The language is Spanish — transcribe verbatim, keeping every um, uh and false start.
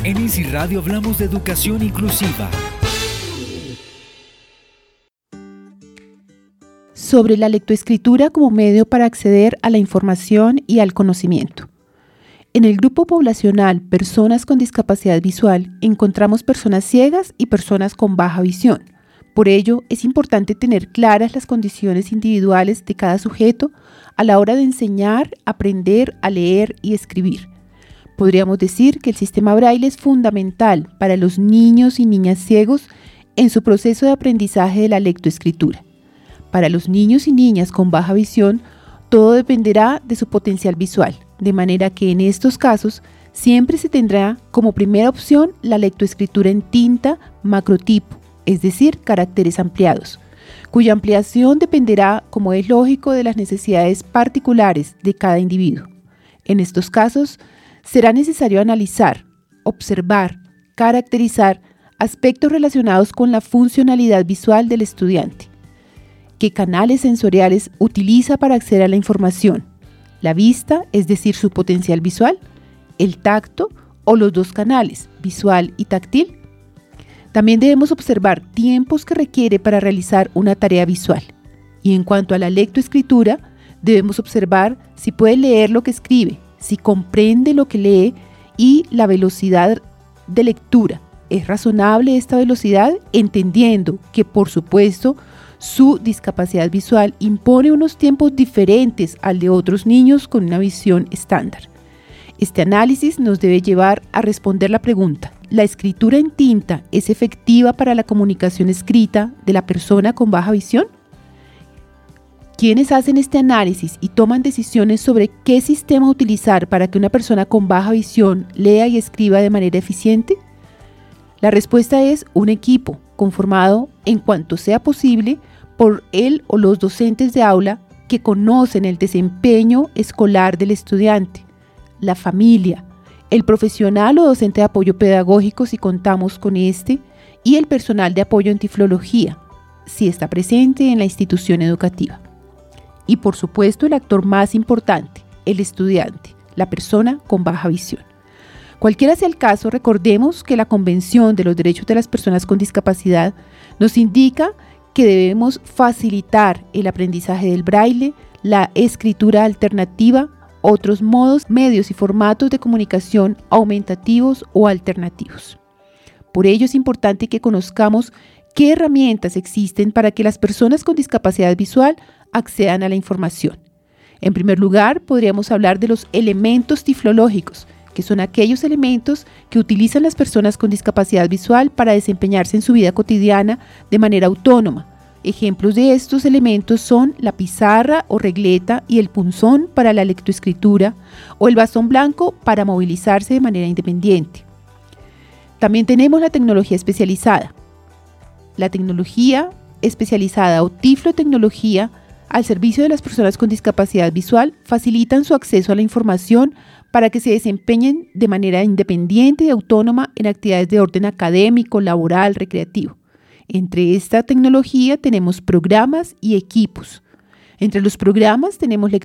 En Easy Radio hablamos de educación inclusiva. Sobre la lectoescritura como medio para acceder a la información y al conocimiento. En el grupo poblacional Personas con Discapacidad Visual encontramos personas ciegas y personas con baja visión. Por ello, es importante tener claras las condiciones individuales de cada sujeto a la hora de enseñar, aprender a leer y escribir. Podríamos decir que el sistema Braille es fundamental para los niños y niñas ciegos en su proceso de aprendizaje de la lectoescritura. Para los niños y niñas con baja visión, todo dependerá de su potencial visual, de manera que en estos casos siempre se tendrá como primera opción la lectoescritura en tinta macrotipo, es decir, caracteres ampliados, cuya ampliación dependerá, como es lógico, de las necesidades particulares de cada individuo. En estos casos, será necesario analizar, observar, caracterizar aspectos relacionados con la funcionalidad visual del estudiante. ¿Qué canales sensoriales utiliza para acceder a la información? ¿La vista, es decir, su potencial visual? ¿El tacto o los dos canales, visual y táctil? También debemos observar tiempos que requiere para realizar una tarea visual. Y en cuanto a la lectoescritura, debemos observar si puede leer lo que escribe, si comprende lo que lee y la velocidad de lectura. ¿Es razonable esta velocidad? Entendiendo que, por supuesto, su discapacidad visual impone unos tiempos diferentes al de otros niños con una visión estándar. Este análisis nos debe llevar a responder la pregunta: ¿la escritura en tinta es efectiva para la comunicación escrita de la persona con baja visión? ¿Quiénes hacen este análisis y toman decisiones sobre qué sistema utilizar para que una persona con baja visión lea y escriba de manera eficiente? La respuesta es un equipo conformado, en cuanto sea posible, por él o los docentes de aula que conocen el desempeño escolar del estudiante, la familia, el profesional o docente de apoyo pedagógico si contamos con este, y el personal de apoyo en tiflología, si está presente en la institución educativa. Y por supuesto el actor más importante, el estudiante, la persona con baja visión. Cualquiera sea el caso, recordemos que la Convención de los Derechos de las Personas con Discapacidad nos indica que debemos facilitar el aprendizaje del braille, la escritura alternativa, otros modos, medios y formatos de comunicación aumentativos o alternativos. Por ello es importante que conozcamos qué herramientas existen para que las personas con discapacidad visual accedan a la información. En primer lugar, podríamos hablar de los elementos tiflológicos, que son aquellos elementos que utilizan las personas con discapacidad visual para desempeñarse en su vida cotidiana de manera autónoma. Ejemplos de estos elementos son la pizarra o regleta y el punzón para la lectoescritura o el bastón blanco para movilizarse de manera independiente. También tenemos la tecnología especializada. La tecnología especializada o tiflotecnología al servicio de las personas con discapacidad visual facilitan su acceso a la información para que se desempeñen de manera independiente y autónoma en actividades de orden académico, laboral, recreativo. Entre esta tecnología tenemos programas y equipos. Entre los programas tenemos